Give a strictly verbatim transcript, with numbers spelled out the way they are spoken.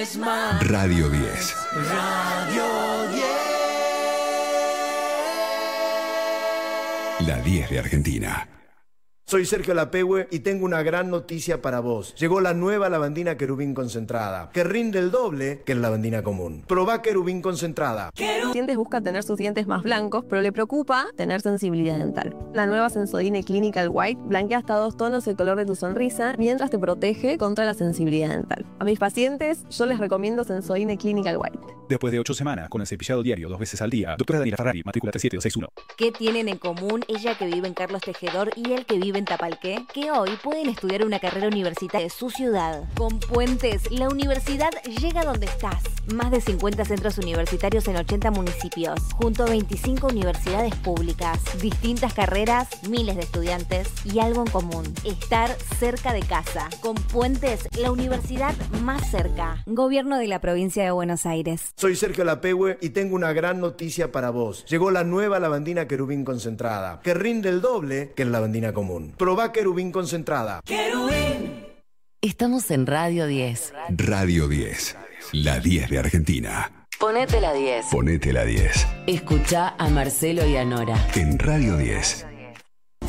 diez más. Radio diez. Radio diez. La diez de Argentina. Soy Sergio Lapehue y tengo una gran noticia para vos. Llegó la nueva lavandina querubín concentrada, que rinde el doble que la lavandina común. Probá querubín concentrada. Pacientes busca tener sus dientes más blancos, pero le preocupa tener sensibilidad dental. La nueva Sensodyne Clinical White blanquea hasta dos tonos el color de tu sonrisa, mientras te protege contra la sensibilidad dental. A mis pacientes, yo les recomiendo Sensodyne Clinical White. Después de ocho semanas con el cepillado diario dos veces al día, doctora Daniela Ferrari, matrícula tres siete dos seis uno. ¿Qué tienen en común ella que vive en Carlos Tejedor y él que vive en Tapalqué? Que hoy pueden estudiar una carrera universitaria de su ciudad. Con Puentes, la universidad llega donde estás. Más de cincuenta centros universitarios en ochenta municipios, junto a veinticinco universidades públicas, distintas carreras, miles de estudiantes y algo en común: estar cerca de casa. Con Puentes, la universidad más cerca. Gobierno de la provincia de Buenos Aires. Soy Sergio Lapehue y tengo una gran noticia para vos. Llegó la nueva lavandina querubín concentrada, que rinde el doble que la lavandina común. Probá querubín concentrada. Querubín. Estamos en Radio diez. Radio diez. La diez de Argentina. Ponete la diez. Ponete la diez. Escuchá a Marcelo y a Nora. En Radio diez.